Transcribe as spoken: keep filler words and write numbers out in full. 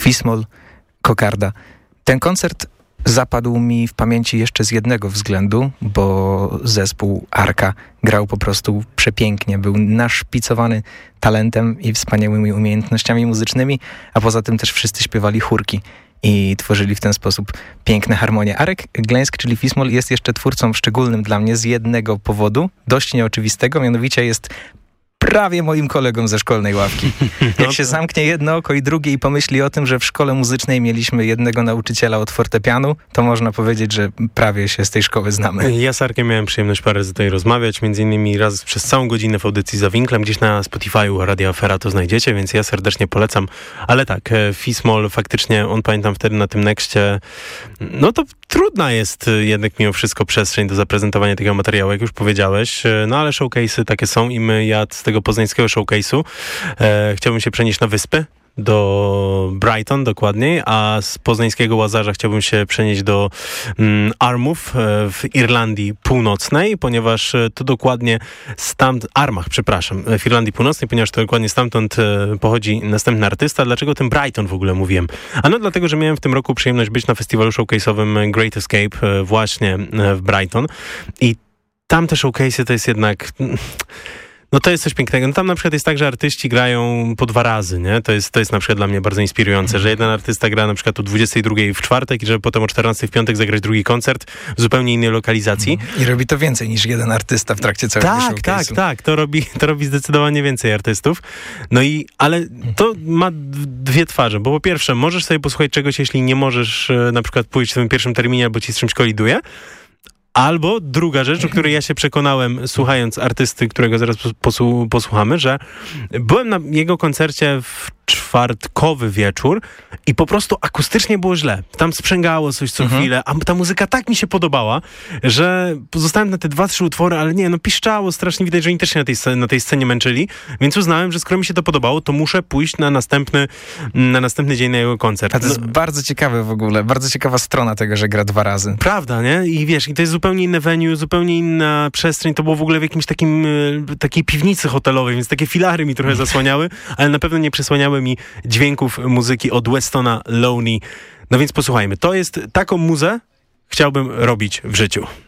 Fis-moll, kokarda. Ten koncert zapadł mi w pamięci jeszcze z jednego względu, bo zespół Arka grał po prostu przepięknie. Był naszpicowany talentem i wspaniałymi umiejętnościami muzycznymi, a poza tym też wszyscy śpiewali chórki i tworzyli w ten sposób piękne harmonie. Arek Gleńsk, czyli Fis-moll, jest jeszcze twórcą szczególnym dla mnie z jednego powodu, dość nieoczywistego, mianowicie jest prawie moim kolegą ze szkolnej ławki. Jak się zamknie jedno oko i drugie i pomyśli o tym, że w szkole muzycznej mieliśmy jednego nauczyciela od fortepianu, to można powiedzieć, że prawie się z tej szkoły znamy. Ja z Arkiem miałem przyjemność parę razy tutaj rozmawiać, między innymi raz przez całą godzinę w audycji Za Winklem, gdzieś na Spotify'u Radia Afera to znajdziecie, więc ja serdecznie polecam. Ale tak, Fis-moll faktycznie, on pamiętam wtedy na tym nexcie, no to trudna jest jednak mimo wszystko przestrzeń do zaprezentowania takiego materiału, jak już powiedziałeś, no ale showcase'y takie są i my, ja z tego poznańskiego showcase'u e, chciałbym się przenieść na wyspy, do Brighton dokładniej, a z poznańskiego Łazarza chciałbym się przenieść do mm, Armów w Irlandii Północnej, ponieważ to dokładnie stamtąd, Armach, przepraszam, w Irlandii Północnej, ponieważ to dokładnie stamtąd e, pochodzi następny artysta. Dlaczego ten Brighton w ogóle mówiłem? Ano dlatego, że miałem w tym roku przyjemność być na festiwalu showcase'owym Great Escape e, właśnie e, w Brighton i tam te showcase'y to jest jednak... No to jest coś pięknego. No tam na przykład jest tak, że artyści grają po dwa razy, nie? To jest, to jest na przykład dla mnie bardzo inspirujące, że jeden artysta gra na przykład o dwudziestej drugiej w czwartek i żeby potem o czternastej w piątek zagrać drugi koncert w zupełnie innej lokalizacji. I robi to więcej niż jeden artysta w trakcie całego tak, showcase'u. Tak, tak, tak. To robi, to robi zdecydowanie więcej artystów. No i, ale to ma dwie twarze, bo po pierwsze możesz sobie posłuchać czegoś, jeśli nie możesz na przykład pójść w tym pierwszym terminie albo ci z czymś koliduje. Albo druga rzecz, o której ja się przekonałem, słuchając artysty, którego zaraz posłu- posłuchamy, że byłem na jego koncercie w czwartkowy wieczór i po prostu akustycznie było źle. Tam sprzęgało coś co mhm. chwilę, a ta muzyka tak mi się podobała, że pozostałem na te dwa, trzy utwory, ale nie, no piszczało strasznie, widać, że oni też się na tej, scenie, na tej scenie męczyli, więc uznałem, że skoro mi się to podobało, to muszę pójść na następny, na następny dzień na jego koncert. A to jest no, bardzo ciekawe w ogóle, bardzo ciekawa strona tego, że gra dwa razy. Prawda, nie? I wiesz, i to jest zupełnie inne venue, zupełnie inna przestrzeń, to było w ogóle w jakimś takim, takiej piwnicy hotelowej, więc takie filary mi trochę zasłaniały, ale na pewno nie przesłaniały mi dźwięków muzyki od Westona Loney. No więc posłuchajmy. To jest taką muzę chciałbym robić w życiu.